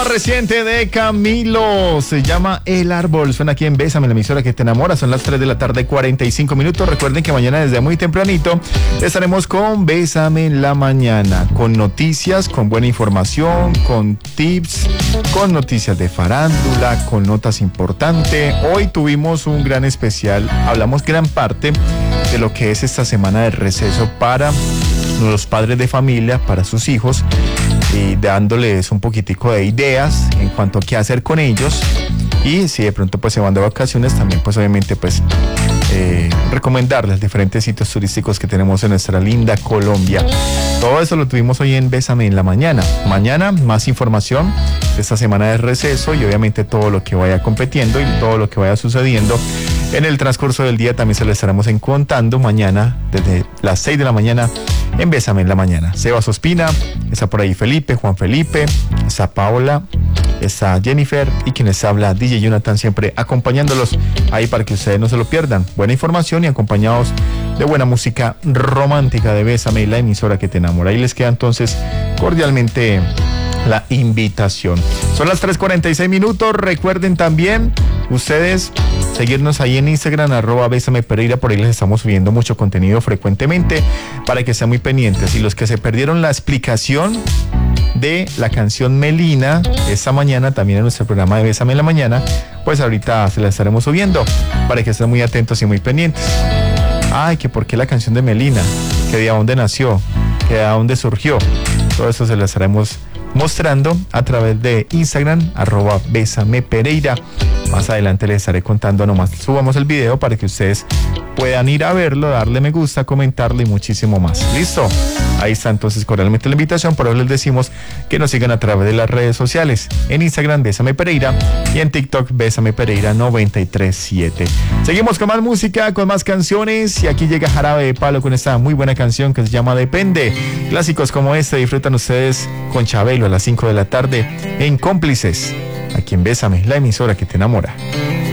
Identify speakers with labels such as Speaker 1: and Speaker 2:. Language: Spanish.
Speaker 1: Reciente de Camilo, se llama El Árbol, suena aquí en Bésame, la emisora que te enamora. Son las 3 de la tarde, 45 minutos. Recuerden que mañana desde muy tempranito estaremos con Bésame en la mañana, con noticias, con buena información, con tips, con noticias de farándula, con notas importantes. Hoy tuvimos un gran especial, hablamos gran parte de lo que es esta semana de receso para los padres de familia, para sus hijos, y dándoles un poquitico de ideas en cuanto a qué hacer con ellos. Y si de pronto pues se van de vacaciones, también pues obviamente pues recomendarles diferentes sitios turísticos que tenemos en nuestra linda Colombia. Todo eso lo tuvimos hoy en Bésame en la mañana. Mañana más información de esta semana de receso y obviamente todo lo que vaya competiendo y todo lo que vaya sucediendo en el transcurso del día también se lo estaremos contando mañana desde las 6 de la mañana en Bésame en la mañana. Sebas Ospina, está por ahí Felipe, Juan Felipe, está Paola, está Jennifer y quien les habla, DJ Jonathan, siempre acompañándolos ahí para que ustedes no se lo pierdan. Buena información y acompañados de buena música romántica de Bésame, la emisora que te enamora. Ahí les queda entonces cordialmente la invitación. Son las 3:46 minutos. Recuerden también ustedes seguirnos ahí en Instagram, @Bésame Pereira. Por ahí les estamos subiendo mucho contenido frecuentemente para que estén muy pendientes. Y los que se perdieron la explicación de la canción Melina esta mañana también en nuestro programa de Bésame en la mañana, pues ahorita se la estaremos subiendo para que estén muy atentos y muy pendientes. Ay, que por qué la canción de Melina, que de dónde nació, que de dónde surgió. Todo eso se lo estaremos mostrando a través de Instagram, @Bésame Pereira. Más adelante les estaré contando, nomás subamos el video para que ustedes puedan ir a verlo, darle me gusta, comentarlo y muchísimo más. ¿Listo? Ahí está entonces cordialmente la invitación. Por ahora les decimos que nos sigan a través de las redes sociales. En Instagram, Bésame Pereira, y en TikTok, Bésame Pereira 937. Seguimos con más música, con más canciones, y aquí llega Jarabe de Palo con esta muy buena canción que se llama Depende. Clásicos como este disfrutan ustedes con Chabelo a las 5 de la tarde en Cómplices, aquí en Bésame, la emisora que te enamora.